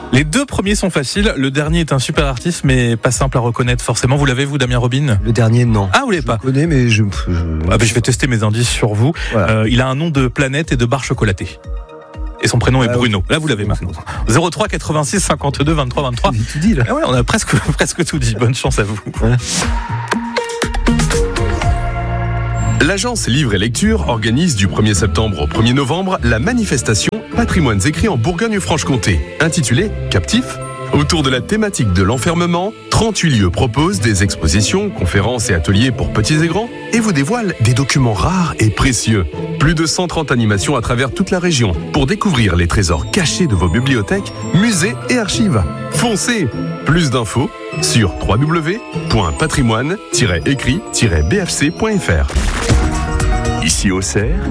Les deux premiers sont faciles. Le dernier est un super artiste, mais pas simple à reconnaître forcément. Vous l'avez, vous, Damien Robin ? Le dernier, non. Ah, vous l'avez pas ? Je le connais, mais je vais tester mes indices sur vous. Voilà. Il a un nom de planète et de barre chocolatée. Et son prénom est Bruno. Là, vous l'avez maintenant. 03 86 52 23 23. J'ai tout dit, là. Ah ouais, on a presque tout dit. Bonne chance à vous. Ouais. L'agence Livre et Lecture organise du 1er septembre au 1er novembre la manifestation Patrimoines écrits en Bourgogne-Franche-Comté, intitulée Captif. Autour de la thématique de l'enfermement, 38 lieux proposent des expositions, conférences et ateliers pour petits et grands et vous dévoilent des documents rares et précieux. Plus de 130 animations à travers toute la région pour découvrir les trésors cachés de vos bibliothèques, musées et archives. Foncez! Plus d'infos sur www.patrimoine-écrit-bfc.fr. Ici Auxerre,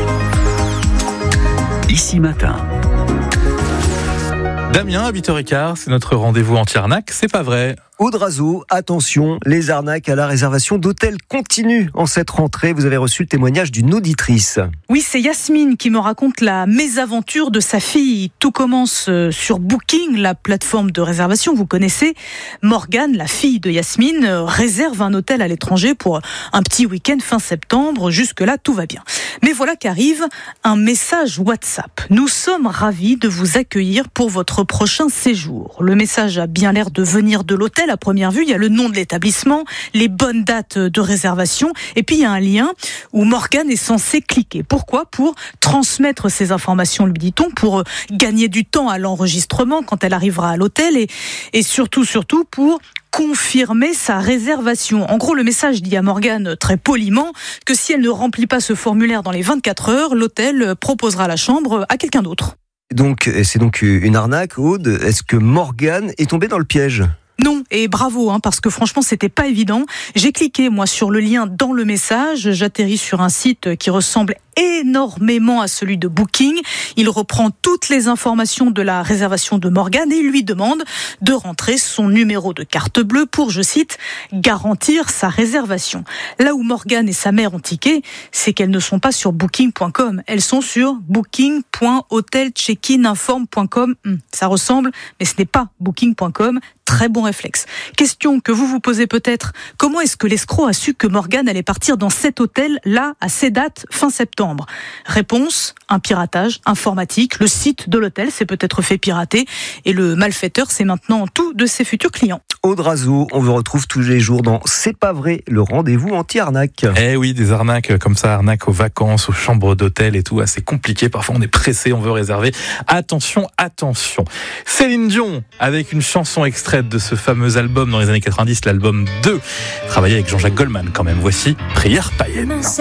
ici matin. Damien, à 8h15, c'est notre rendez-vous anti-arnaque. C'est pas vrai. Audrazo, attention, les arnaques à la réservation d'hôtels continuent en cette rentrée. Vous avez reçu le témoignage d'une auditrice. Oui, c'est Yasmine qui me raconte la mésaventure de sa fille. Tout commence sur Booking, la plateforme de réservation. Vous connaissez Morgane, la fille de Yasmine, réserve un hôtel à l'étranger pour un petit week-end fin septembre. Jusque-là, tout va bien. Mais voilà qu'arrive un message WhatsApp. Nous sommes ravis de vous accueillir pour votre prochain séjour. Le message a bien l'air de venir de l'hôtel. À première vue, il y a le nom de l'établissement, les bonnes dates de réservation, et puis il y a un lien où Morgane est censée cliquer. Pourquoi ? Pour transmettre ces informations, lui dit-on, pour gagner du temps à l'enregistrement quand elle arrivera à l'hôtel, et surtout pour confirmer sa réservation. En gros, le message dit à Morgane très poliment que si elle ne remplit pas ce formulaire dans les 24 heures, l'hôtel proposera la chambre à quelqu'un d'autre. Donc, c'est donc une arnaque, Aude. Est-ce que Morgane est tombée dans le piège ? Non, et bravo, parce que franchement, c'était pas évident. J'ai cliqué, moi, sur le lien dans le message. J'atterris sur un site qui ressemble énormément à celui de Booking. Il reprend toutes les informations de la réservation de Morgane et il lui demande de rentrer son numéro de carte bleue pour, je cite, garantir sa réservation. Là où Morgane et sa mère ont tiqué, c'est qu'elles ne sont pas sur booking.com. Elles sont sur booking.hotelcheckininform.com. Ça ressemble, mais ce n'est pas booking.com. Très bon réflexe. Question que vous vous posez peut-être, comment est-ce que l'escroc a su que Morgane allait partir dans cet hôtel-là à ces dates fin septembre ? Réponse, un piratage informatique. Le site de l'hôtel s'est peut-être fait pirater et le malfaiteur sait maintenant tout de ses futurs clients. Audrazo, on vous retrouve tous les jours dans C'est pas vrai, le rendez-vous anti-arnaque. Eh oui, des arnaques comme ça, arnaques aux vacances, aux chambres d'hôtel et tout, assez compliqué. Parfois on est pressé, on veut réserver. Attention. Céline Dion, avec une chanson extraite de ce fameux album dans les années 90, l'album 2, travaillé avec Jean-Jacques Goldman quand même. Voici Prière païenne.